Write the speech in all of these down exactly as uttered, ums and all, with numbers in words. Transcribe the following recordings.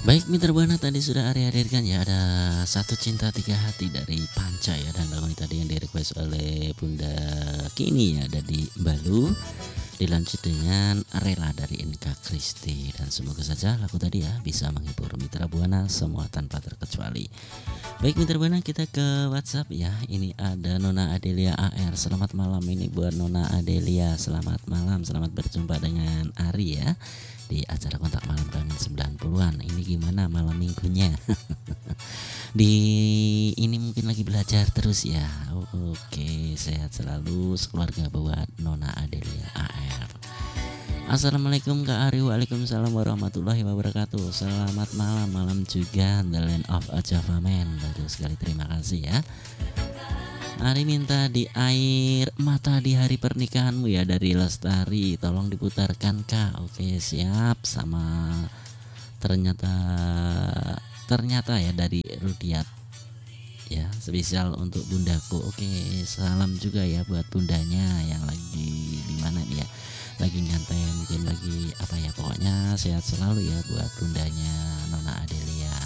Baik mitra buana, tadi sudah Ari hadirkan ya, ada Satu Cinta Tiga Hati dari Panca ya, dan lagu ini tadi yang direquest oleh Bunda Kini ya, ada di Balu. Dilanjut dengan Rela dari Inka Kristi, dan semoga saja lagu tadi ya bisa menghibur mitra buana semua tanpa terkecuali. Baik mitra buana, kita ke WhatsApp ya. Ini ada Nona Adelia A R. Selamat malam, ini buat Nona Adelia. Selamat malam, selamat berjumpa dengan Ari ya di acara kontak malam kami sembilan puluhan. Ini gimana malam minggunya? Di ini mungkin lagi belajar terus ya. Oh, oke, sehat selalu sekeluarga buat Nona Adelia A R. Assalamualaikum Kak Ari. Waalaikumsalam warahmatullahi wabarakatuh. Selamat malam, malam juga The Land of a Java Man. Baru sekali, terima kasih ya. Ari minta Di Air Mata di Hari Pernikahanmu ya, dari Lestari. Tolong diputarkan Kak. Oke siap. Sama ternyata ternyata ya dari Rudiat ya, spesial untuk bundaku. Oke, salam juga ya buat bundanya yang lagi di mana nih ya, lagi nyantai mungkin, lagi apa ya, pokoknya sehat selalu ya buat bundanya Nona Adelia.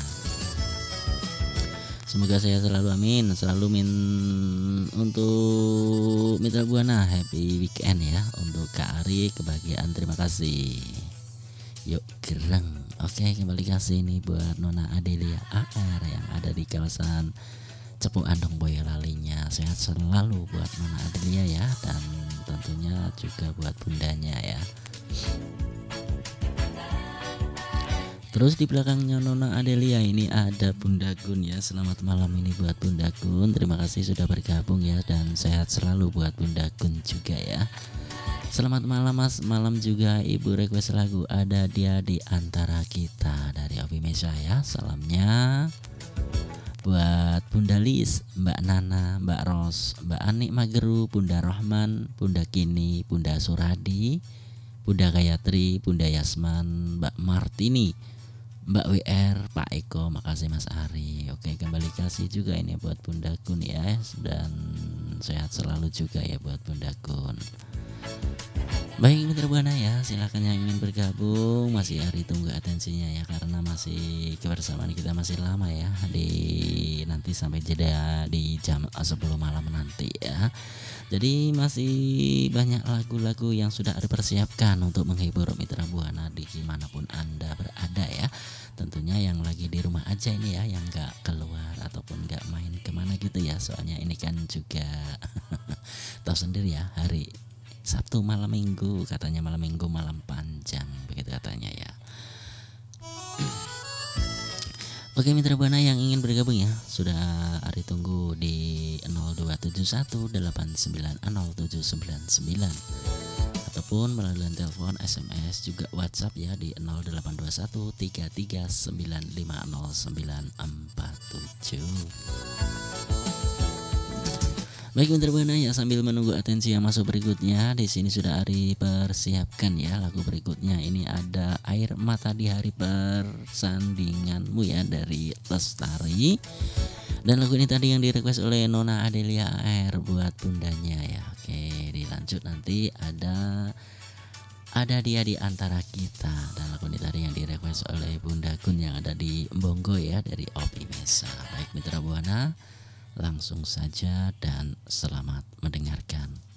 Semoga sehat selalu, amin. Selalu min. Untuk mitra buana, happy weekend ya. Untuk Kak Ari, kebahagiaan, terima kasih. Yuk gereng. Oke, kembali kasih ini buat Nona Adelia A R yang ada di kawasan Cepu Andong Boyolalinya. Sehat selalu buat Nona Adelia ya, dan tentunya juga buat bundanya ya. Terus di belakangnya Nona Adelia ini ada Bunda Gun ya. Selamat malam ini buat Bunda Gun. Terima kasih sudah bergabung ya, dan sehat selalu buat Bunda Gun juga ya. Selamat malam Mas, malam juga Ibu request lagu Ada Dia di Antara Kita dari Obi Mesa ya. Salamnya buat Bunda Lis, Mbak Nana, Mbak Ros, Mbak Anik Mageru, Bunda Rohman, Bunda Kini, Bunda Suradi, Bunda Gayatri, Bunda Yasman, Mbak Martini, Mbak W R, Pak Eko. Makasih Mas Ari. Oke, kembali kasih juga ini buat Bunda Gun ya, dan sehat selalu juga ya buat Bunda Gun. Baik mitra buana ya, silakan yang ingin bergabung, masih Ari tunggu atensinya ya, karena masih kebersamaan kita masih lama ya, di nanti sampai jeda di jam sepuluh malam nanti ya. Jadi masih banyak lagu-lagu yang sudah Ari persiapkan untuk menghibur mitra buana di dimanapun Anda berada ya. Tentunya yang lagi di rumah aja ini ya, yang gak keluar ataupun gak main kemana gitu ya, soalnya ini kan juga tahu sendiri ya, hari Sabtu malam minggu, katanya malam minggu malam panjang, begitu katanya ya. Oke mitra buana yang ingin bergabung ya, sudah Ari tunggu di nol dua tujuh satu delapan sembilan nol tujuh sembilan sembilan, ataupun melalui telepon, S M S, juga WhatsApp ya di nol delapan dua satu tiga tiga sembilan lima nol sembilan empat tujuh. Baik mitra buana ya, sambil menunggu atensi yang masuk berikutnya, di sini sudah Ari persiapkan ya lagu berikutnya. Ini ada Air Mata di Hari Persandinganmu ya dari Lestari. Dan lagu ini tadi yang direquest oleh Nona Adelia A R buat bundanya ya. Oke, dilanjut nanti ada Ada Dia di Antara Kita, dan lagu ini tadi yang direquest oleh Bunda Gun yang ada di Bonggo ya, dari Opi Mesa. Baik mitra buana, langsung saja dan selamat mendengarkan.